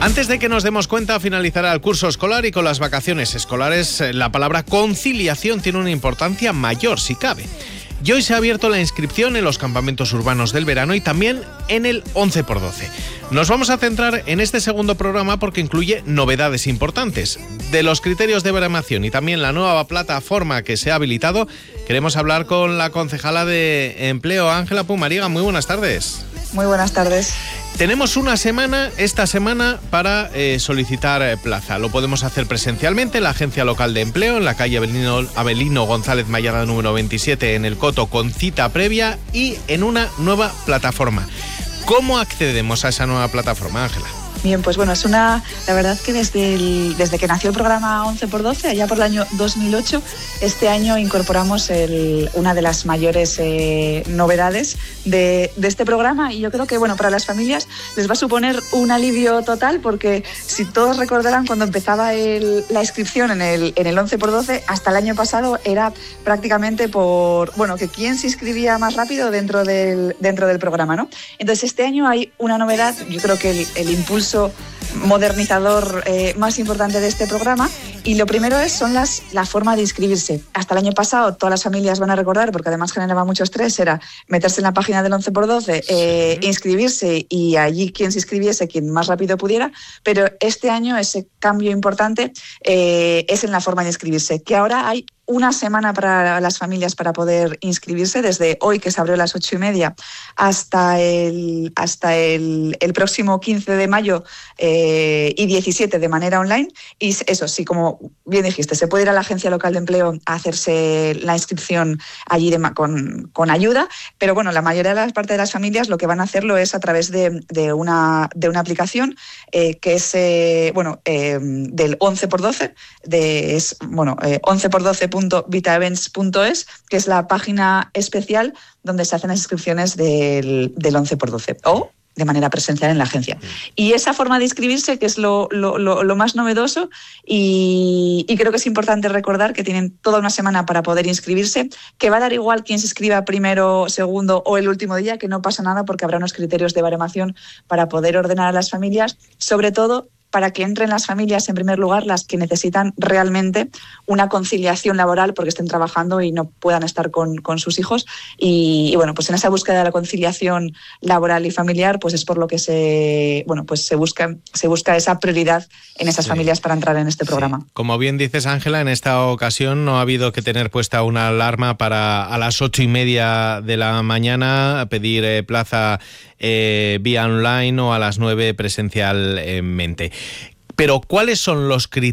Antes de que nos demos cuenta, finalizará el curso escolar y con las vacaciones escolares la palabra conciliación tiene una importancia mayor, si cabe. Y hoy se ha abierto la inscripción en los campamentos urbanos del verano y también en el 11x12. Nos vamos a centrar en este segundo programa porque incluye novedades importantes. De los criterios de baremación y también la nueva plataforma que se ha habilitado, queremos hablar con la concejala de Empleo, Ángela Pumariega. Muy buenas tardes. Muy buenas tardes. Tenemos esta semana para solicitar plaza. Lo podemos hacer presencialmente en la Agencia Local de Empleo, en la calle Avelino González Mayada número 27, en el Coto, con cita previa y en una nueva plataforma. ¿Cómo accedemos a esa nueva plataforma, Ángela? Bien, pues bueno, la verdad que desde que nació el programa 11x12, allá por el año 2008, este año incorporamos una de las mayores novedades de este programa, y yo creo que bueno, para las familias les va a suponer un alivio total, porque si todos recordarán, cuando empezaba la inscripción en el 11x12, hasta el año pasado era prácticamente que quién se inscribía más rápido dentro del programa, ¿no? Entonces este año hay una novedad, yo creo que el impulso modernizador más importante de este programa, y lo primero son la forma de inscribirse. Hasta el año pasado todas las familias van a recordar, porque además generaba mucho estrés, era meterse en la página del 11x12, inscribirse, y allí quien se inscribiese, quien más rápido pudiera, pero este año ese cambio importante es en la forma de inscribirse, que ahora hay una semana para las familias para poder inscribirse, desde hoy, que se abrió a las 8:30, hasta el próximo 15 de mayo y 17 de manera online. Y eso sí, como bien dijiste, se puede ir a la Agencia Local de Empleo a hacerse la inscripción allí con ayuda, pero bueno, la mayoría de las partes de las familias lo que van a hacerlo es a través de una aplicación que es del 11x12, 11x12.vitaevents.es, que es la página especial donde se hacen las inscripciones del 11x12 o de manera presencial en la agencia. Y esa forma de inscribirse, que es lo más novedoso, y creo que es importante recordar que tienen toda una semana para poder inscribirse, que va a dar igual quién se inscriba primero, segundo o el último día, que no pasa nada, porque habrá unos criterios de baremación para poder ordenar a las familias, sobre todo para que entren las familias, en primer lugar, las que necesitan realmente una conciliación laboral porque estén trabajando y no puedan estar con sus hijos. Y bueno, pues en esa búsqueda de la conciliación laboral y familiar, pues es por lo que se busca esa prioridad en esas familias para entrar en este programa. Como bien dices, Ángela, en esta ocasión no ha habido que tener puesta una alarma para a las 8:30 de la mañana pedir plaza vía online o a las 9 presencialmente. Pero ¿cuáles son los criterios